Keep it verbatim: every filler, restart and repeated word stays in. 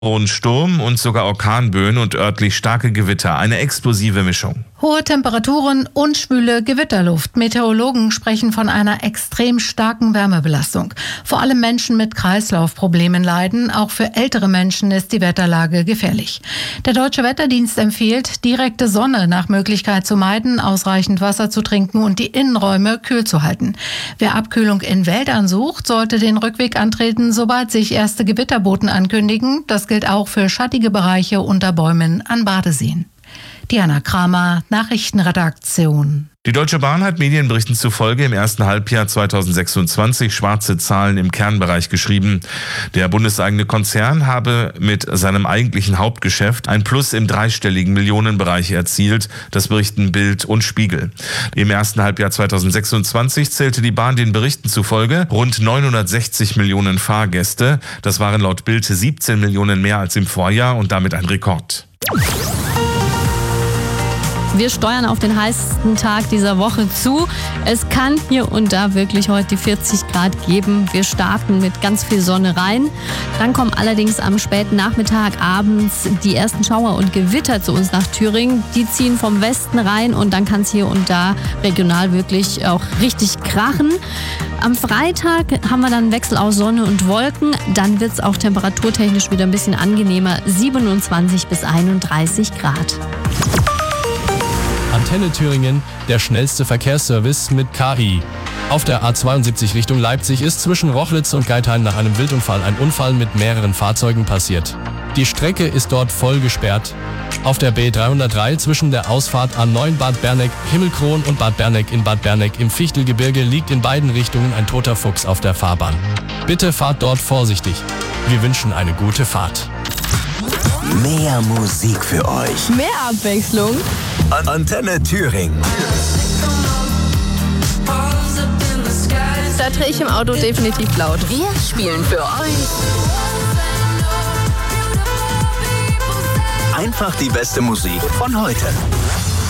Und Sturm und sogar Orkanböen und örtlich starke Gewitter. Eine explosive Mischung. Hohe Temperaturen und schwüle Gewitterluft. Meteorologen sprechen von einer extrem starken Wärmebelastung. Vor allem Menschen mit Kreislaufproblemen leiden. Auch für ältere Menschen ist die Wetterlage gefährlich. Der Deutsche Wetterdienst empfiehlt, direkte Sonne nach Möglichkeit zu meiden, ausreichend Wasser zu trinken und die Innenräume kühl zu halten. Wer Abkühlung in Wäldern sucht, sollte den Rückweg antreten, sobald sich erste Gewitterboten ankündigen. Das gilt auch für schattige Bereiche unter Bäumen an Badeseen. Diana Kramer, Nachrichtenredaktion. Die Deutsche Bahn hat Medienberichten zufolge im ersten Halbjahr zweitausendsechsundzwanzig schwarze Zahlen im Kernbereich geschrieben. Der bundeseigene Konzern habe mit seinem eigentlichen Hauptgeschäft ein Plus im dreistelligen Millionenbereich erzielt. Das berichten Bild und Spiegel. Im ersten Halbjahr zweitausendsechsundzwanzig zählte die Bahn den Berichten zufolge rund neunhundertsechzig Millionen Fahrgäste. Das waren laut Bild siebzehn Millionen mehr als im Vorjahr und damit ein Rekord. Wir steuern auf den heißesten Tag dieser Woche zu. Es kann hier und da wirklich heute die vierzig Grad geben. Wir starten mit ganz viel Sonne rein. Dann kommen allerdings am späten Nachmittag, abends die ersten Schauer und Gewitter zu uns nach Thüringen. Die ziehen vom Westen rein und dann kann es hier und da regional wirklich auch richtig krachen. Am Freitag haben wir dann einen Wechsel aus Sonne und Wolken. Dann wird es auch temperaturtechnisch wieder ein bisschen angenehmer. siebenundzwanzig bis einunddreißig Grad. Antenne Thüringen, der schnellste Verkehrsservice mit K I. Auf der A zweiundsiebzig Richtung Leipzig ist zwischen Rochlitz und Geithain nach einem Wildunfall ein Unfall mit mehreren Fahrzeugen passiert. Die Strecke ist dort voll gesperrt. Auf der B dreihundertdrei zwischen der Ausfahrt A neun Bad Berneck, Himmelkron und Bad Berneck in Bad Berneck im Fichtelgebirge liegt in beiden Richtungen ein toter Fuchs auf der Fahrbahn. Bitte fahrt dort vorsichtig. Wir wünschen eine gute Fahrt. Mehr Musik für euch. Mehr Abwechslung. Antenne Thüringen. Da drehe ich im Auto definitiv laut. Wir spielen für euch Einfach die beste Musik von heute.